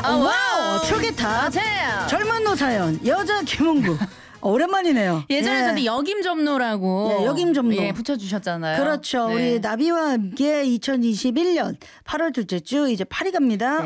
와우 초기타 맞아요. 젊은 노사연 여자 김은구 오랜만이네요. 예전에 저도 역임점노라고 역임점노 붙여주셨잖아요. 그렇죠. 네. 우리 나비와 함께 2021년 8월 둘째 주 이제 8위 갑니다.